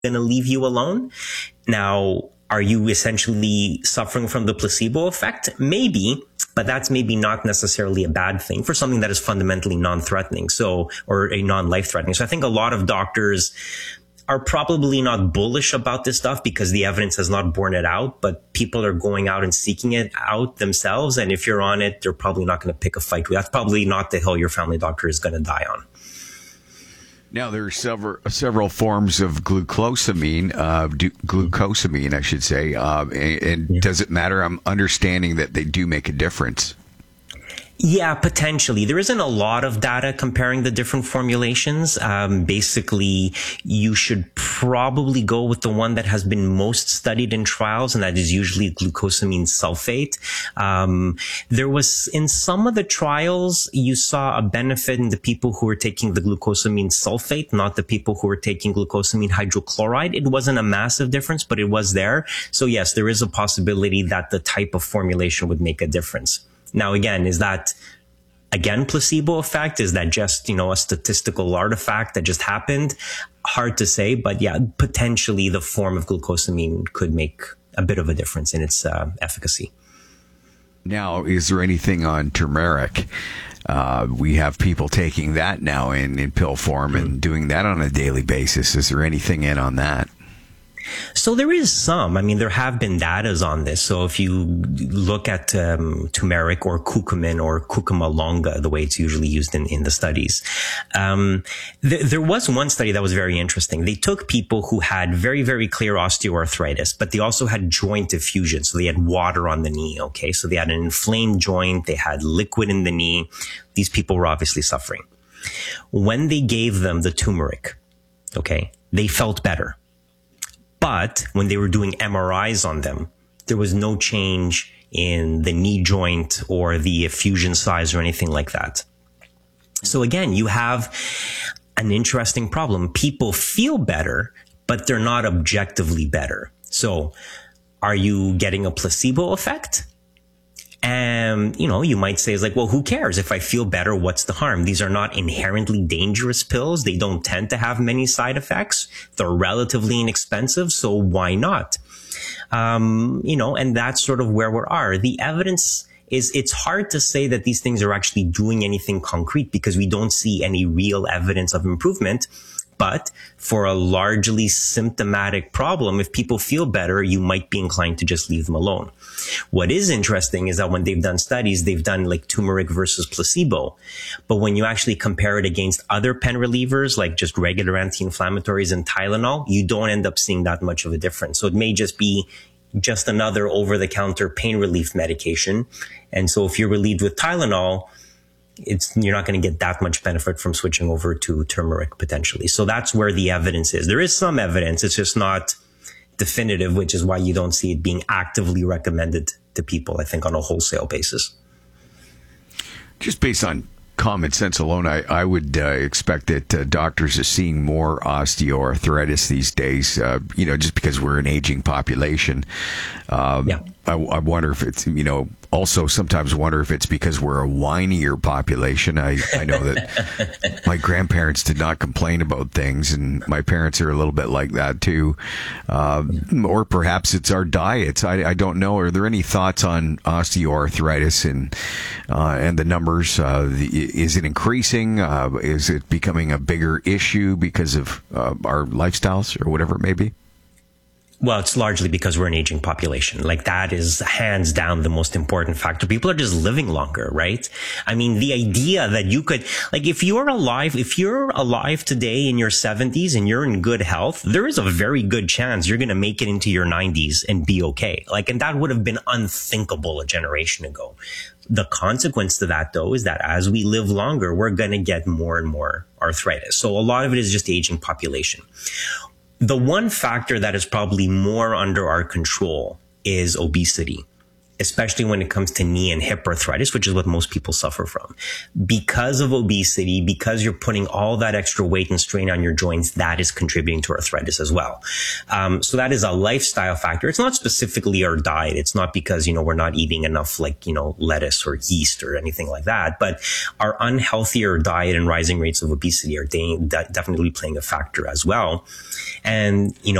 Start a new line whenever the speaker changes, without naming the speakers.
going to leave you alone. Now, are you essentially suffering from the placebo effect? Maybe, but that's maybe not necessarily a bad thing for something that is fundamentally non-threatening, or a non-life threatening. So I think a lot of doctors are probably not bullish about this stuff because the evidence has not borne it out, but people are going out and seeking it out themselves. And if you're on it, they're probably not going to pick a fight with. That's probably not the hill your family doctor is going to die on.
Now, there are several forms of glucosamine, I should say. And does it matter? I'm understanding that they do make a difference.
Yeah, potentially. There isn't a lot of data comparing the different formulations. Basically, you should probably go with the one that has been most studied in trials, and that is usually glucosamine sulfate. There was, in some of the trials, you saw a benefit in the people who were taking the glucosamine sulfate, not the people who were taking glucosamine hydrochloride. It wasn't a massive difference, but it was there. So yes, there is a possibility that the type of formulation would make a difference. Now, again, is that, again, placebo effect? Is that just, a statistical artifact that just happened? Hard to say, but yeah, potentially the form of glucosamine could make a bit of a difference in its efficacy.
Now, is there anything on turmeric? We have people taking that now in pill form and doing that on a daily basis. Is there anything in on that?
So there is some. I mean, there have been datas on this. So if you look at turmeric or curcumin or curcuma longa, the way it's usually used in the studies, there was one study that was very interesting. They took people who had very, very clear osteoarthritis, but they also had joint effusion. So they had water on the knee. Okay. So they had an inflamed joint. They had liquid in the knee. These people were obviously suffering. When they gave them the turmeric, okay, they felt better. But when they were doing MRIs on them, there was no change in the knee joint or the effusion size or anything like that. So again, you have an interesting problem. People feel better, but they're not objectively better. So are you getting a placebo effect? And, you might say, it's like, well, who cares? If I feel better, what's the harm? These are not inherently dangerous pills. They don't tend to have many side effects. They're relatively inexpensive. So why not? And that's sort of where we are. The evidence is, it's hard to say that these things are actually doing anything concrete because we don't see any real evidence of improvement. But for a largely symptomatic problem, if people feel better, you might be inclined to just leave them alone. What is interesting is that when they've done studies, they've done like turmeric versus placebo. But when you actually compare it against other pain relievers, like just regular anti-inflammatories and Tylenol, you don't end up seeing that much of a difference. So it may just be just another over-the-counter pain relief medication. And so if you're relieved with Tylenol, you're not going to get that much benefit from switching over to turmeric potentially. So that's where the evidence is. There is some evidence. It's just not definitive, which is why you don't see it being actively recommended to people, I think, on a wholesale basis.
Just based on common sense alone, I would expect that doctors are seeing more osteoarthritis these days, just because we're an aging population. I wonder if it's, also sometimes wonder if it's because we're a whinier population. I know that my grandparents did not complain about things, and my parents are a little bit like that too. Or perhaps it's our diets. I don't know. Are there any thoughts on osteoarthritis and the numbers? Is it increasing? Is it becoming a bigger issue because of our lifestyles or whatever it may be?
Well, it's largely because we're an aging population. Like, that is hands down the most important factor. People are just living longer, right? I mean, the idea that you could, like, if you're alive today in your 70s and you're in good health, there is a very good chance you're going to make it into your 90s and be okay. Like, and that would have been unthinkable a generation ago. The consequence to that, though, is that as we live longer, we're going to get more and more arthritis. So a lot of it is just aging population. The one factor that is probably more under our control is obesity. especially when it comes to knee and hip arthritis, which is what most people suffer from. Because of obesity, because you're putting all that extra weight and strain on your joints, that is contributing to arthritis as well. So that is a lifestyle factor. It's not specifically our diet. It's not because, we're not eating enough lettuce or yeast or anything like that. But our unhealthier diet and rising rates of obesity are definitely playing a factor as well. And,